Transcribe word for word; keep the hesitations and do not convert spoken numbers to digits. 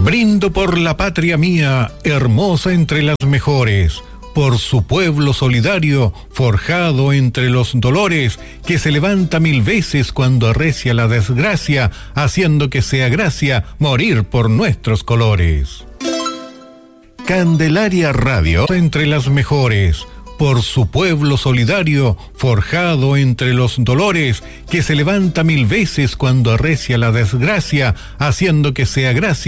Brindo por la patria mía, hermosa entre las mejores, por su pueblo solidario, forjado entre los dolores, que se levanta mil veces cuando arrecia la desgracia, haciendo que sea gracia morir por nuestros colores. Candelaria Radio, entre las mejores, por su pueblo solidario, forjado entre los dolores, que se levanta mil veces cuando arrecia la desgracia, haciendo que sea gracia